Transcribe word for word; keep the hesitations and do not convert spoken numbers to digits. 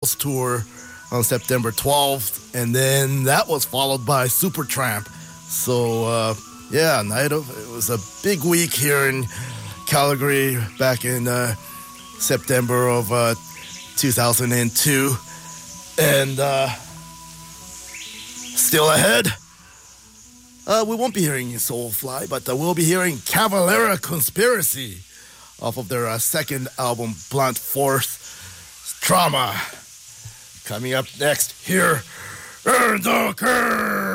House Tour on September twelfth, and then that was followed by Supertramp. So, uh, yeah, night of, it was a big week here in Calgary back in uh, September of uh, two thousand two. And uh, still ahead, uh, we won't be hearing Soulfly, but uh, we'll be hearing Cavalera Conspiracy off of their uh, second album, Blunt Force Trauma. Coming up next here in the Curve.